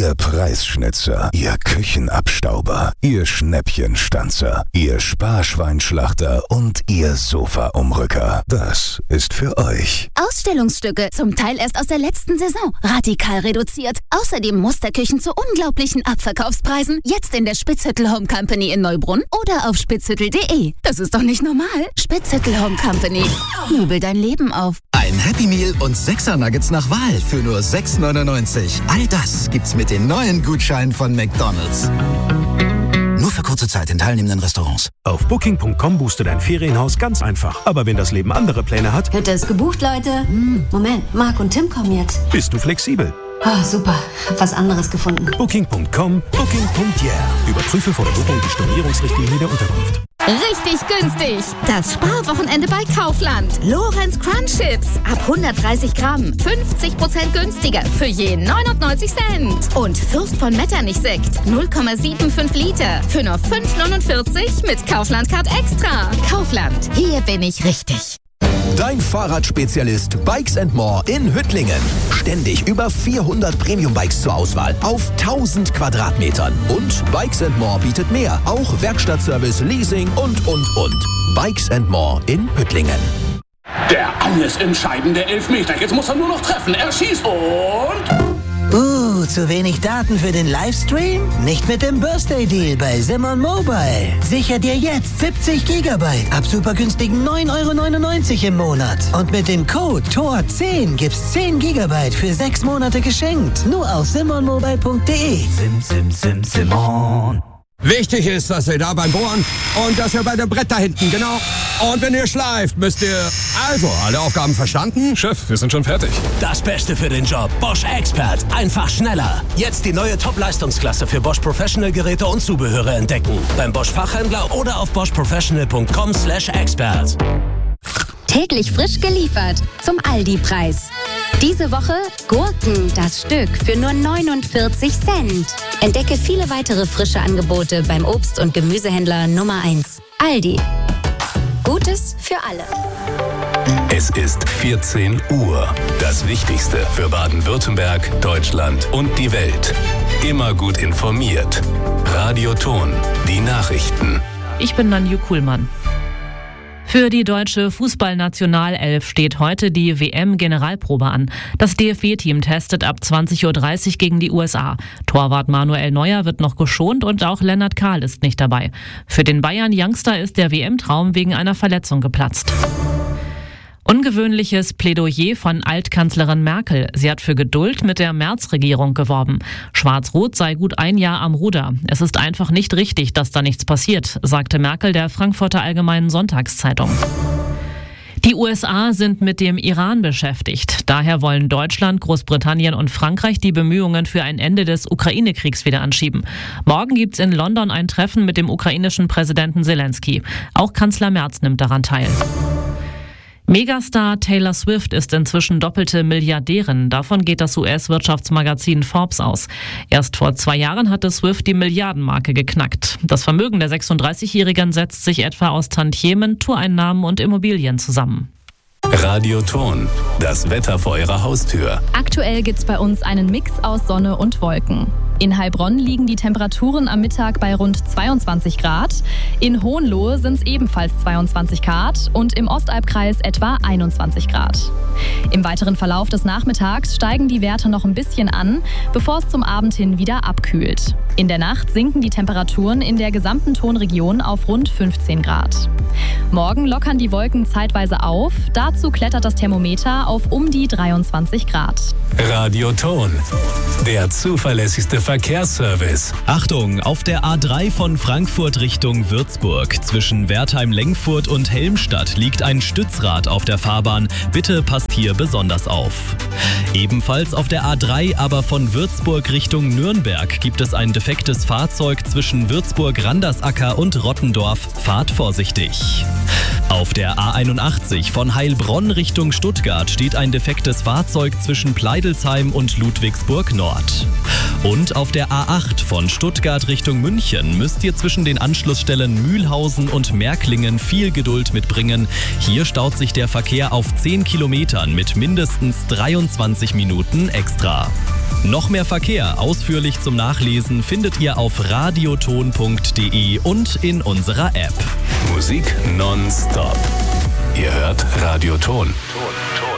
Ihr Preisschnitzer, Ihr Küchenabstauber, Ihr Schnäppchenstanzer, Ihr Sparschweinschlachter und Ihr Sofaumrücker. Das ist für euch. Ausstellungsstücke, zum Teil erst aus der letzten Saison. Radikal reduziert. Außerdem Musterküchen zu unglaublichen Abverkaufspreisen. Jetzt in der Spitzhüttel Home Company in Neubrunn oder auf spitzhüttel.de. Das ist doch nicht normal. Spitzhüttel Home Company. Möbel dein Leben auf. Ein Happy Meal und 6er Nuggets nach Wahl für nur 6,99. All das gibt's mit den neuen Gutscheinen von McDonald's. Nur für kurze Zeit in teilnehmenden Restaurants. Auf Booking.com buchst du dein Ferienhaus ganz einfach. Aber wenn das Leben andere Pläne hat... Hätte es gebucht, Leute? Moment, Marc und Tim kommen jetzt. Bist du flexibel? Oh, super. Hab was anderes gefunden. Booking.com, Booking.yeah. Überprüfe vor der Buchung die Stornierungsrichtlinie der Unterkunft. Richtig günstig. Das Sparwochenende bei Kaufland. Lorenz Crunch Chips. Ab 130 Gramm. 50% günstiger. Für je 99 Cent. Und Fürst von Metternich Sekt. 0,75 Liter. Für nur 5,49 mit Kaufland Card Extra. Kaufland. Hier bin ich richtig. Dein Fahrradspezialist Bikes & More in Hüttlingen. Ständig über 400 Premium-Bikes zur Auswahl auf 1000 Quadratmetern. Und Bikes & More bietet mehr, auch Werkstattservice, Leasing und. Bikes & More in Hüttlingen. Der alles entscheidende Elfmeter. Jetzt muss er nur noch treffen. Er schießt und... zu wenig Daten für den Livestream? Nicht mit dem Birthday-Deal bei Simon Mobile. Sicher dir jetzt 70 GB ab super günstigen 9,99 € im Monat. Und mit dem Code TOR10 gibt's 10 GB für 6 Monate geschenkt. Nur auf simonmobile.de. Simon. Wichtig ist, dass ihr da beim Bohren und dass ihr bei dem Brett da hinten, genau. Und wenn ihr schleift, müsst ihr... Also, alle Aufgaben verstanden? Chef, wir sind schon fertig. Das Beste für den Job. Bosch Expert. Einfach schneller. Jetzt die neue Top-Leistungsklasse für Bosch Professional-Geräte und Zubehöre entdecken. Beim Bosch-Fachhändler oder auf boschprofessional.com/expert. Täglich frisch geliefert zum Aldi-Preis. Diese Woche Gurken, das Stück für nur 49 Cent. Entdecke viele weitere frische Angebote beim Obst- und Gemüsehändler Nummer 1. Aldi. Gutes für alle. Es ist 14 Uhr. Das Wichtigste für Baden-Württemberg, Deutschland und die Welt. Immer gut informiert. Radio Ton, die Nachrichten. Ich bin Nanju Kuhlmann. Für die deutsche Fußballnationalelf steht heute die WM-Generalprobe an. Das DFB-Team testet ab 20:30 Uhr gegen die USA. Torwart Manuel Neuer wird noch geschont und auch Lennart Kahl ist nicht dabei. Für den Bayern-Youngster ist der WM-Traum wegen einer Verletzung geplatzt. Ungewöhnliches Plädoyer von Altkanzlerin Merkel. Sie hat für Geduld mit der Merz-Regierung geworben. Schwarz-Rot sei gut ein Jahr am Ruder. Es ist einfach nicht richtig, dass da nichts passiert, sagte Merkel der Frankfurter Allgemeinen Sonntagszeitung. Die USA sind mit dem Iran beschäftigt. Daher wollen Deutschland, Großbritannien und Frankreich die Bemühungen für ein Ende des Ukraine-Kriegs wieder anschieben. Morgen gibt's in London ein Treffen mit dem ukrainischen Präsidenten Zelensky. Auch Kanzler Merz nimmt daran teil. Megastar Taylor Swift ist inzwischen doppelte Milliardärin. Davon geht das US-Wirtschaftsmagazin Forbes aus. Erst vor 2 Jahren hatte Swift die Milliardenmarke geknackt. Das Vermögen der 36-Jährigen setzt sich etwa aus Tantiemen, Toureinnahmen und Immobilien zusammen. Radio Ton, das Wetter vor Ihrer Haustür. Aktuell gibt's bei uns einen Mix aus Sonne und Wolken. In Heilbronn liegen die Temperaturen am Mittag bei rund 22 Grad. In Hohenlohe sind es ebenfalls 22 Grad und im Ostalbkreis etwa 21 Grad. Im weiteren Verlauf des Nachmittags steigen die Werte noch ein bisschen an, bevor es zum Abend hin wieder abkühlt. In der Nacht sinken die Temperaturen in der gesamten Tonregion auf rund 15 Grad. Morgen lockern die Wolken zeitweise auf. Dazu klettert das Thermometer auf um die 23 Grad. Radio Ton, der zuverlässigste Verkehrsservice. Achtung, auf der A3 von Frankfurt Richtung Würzburg zwischen Wertheim-Lengfurt und Helmstadt liegt ein Stützrad auf der Fahrbahn. Bitte passt hier besonders auf. Ebenfalls auf der A3, aber von Würzburg Richtung Nürnberg, gibt es ein defektes Fahrzeug zwischen Würzburg-Randersacker und Rottendorf. Fahrt vorsichtig. Auf der A81 von Heilbronn Richtung Stuttgart steht ein defektes Fahrzeug zwischen Pleidelsheim und Ludwigsburg Nord. Und auf der A8 von Stuttgart Richtung München müsst ihr zwischen den Anschlussstellen Mühlhausen und Märklingen viel Geduld mitbringen. Hier staut sich der Verkehr auf 10 Kilometern mit mindestens 23 Minuten extra. Noch mehr Verkehr ausführlich zum Nachlesen findet ihr auf radioton.de und in unserer App. Musik nonstop. Ihr hört Radioton.